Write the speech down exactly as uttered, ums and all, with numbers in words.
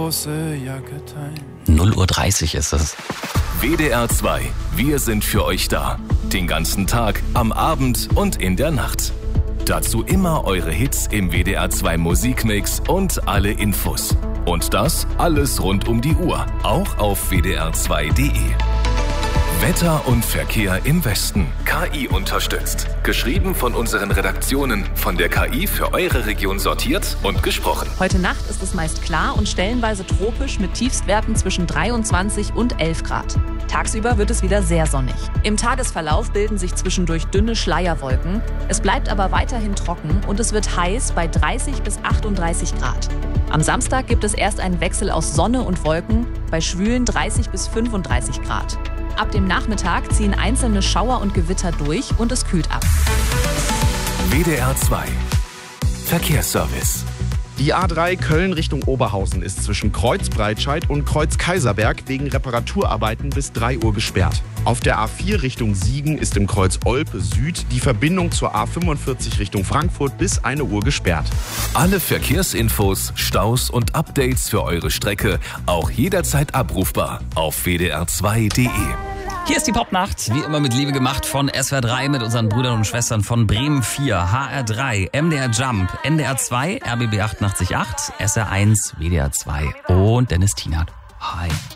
null Uhr dreißig ist es. W D R zwei. Wir sind für euch da. Den ganzen Tag, am Abend und in der Nacht. Dazu immer eure Hits im W D R zwei Musikmix und alle Infos. Und das alles rund um die Uhr, auch auf w d r zwei punkt d e. Wetter und Verkehr im Westen. K I unterstützt. Geschrieben von unseren Redaktionen, von der K I für eure Region sortiert und gesprochen. Heute Nacht ist es meist klar und stellenweise tropisch mit Tiefstwerten zwischen dreiundzwanzig und elf Grad. Tagsüber wird es wieder sehr sonnig. Im Tagesverlauf bilden sich zwischendurch dünne Schleierwolken. Es bleibt aber weiterhin trocken und es wird heiß bei dreißig bis achtunddreißig Grad. Am Samstag gibt es erst einen Wechsel aus Sonne und Wolken bei schwülen dreißig bis fünfunddreißig Grad. Ab dem Nachmittag ziehen einzelne Schauer und Gewitter durch und es kühlt ab. W D R zwei. Verkehrsservice. Die A drei Köln Richtung Oberhausen ist zwischen Kreuzbreitscheid und Kreuz-Kaiserberg wegen Reparaturarbeiten bis drei Uhr gesperrt. Auf der A vier Richtung Siegen ist im Kreuz Olpe Süd die Verbindung zur A fünfundvierzig Richtung Frankfurt bis eine Uhr gesperrt. Alle Verkehrsinfos, Staus und Updates für eure Strecke auch jederzeit abrufbar auf w d r zwei punkt d e. Hier ist die Popnacht, wie immer mit Liebe gemacht von S W R drei mit unseren Brüdern und Schwestern von Bremen vier, H R drei, M D R Jump, N D R zwei, R B B achtundachtzig Komma acht, S R eins, W D R zwei und Dennis Tienert. Hi.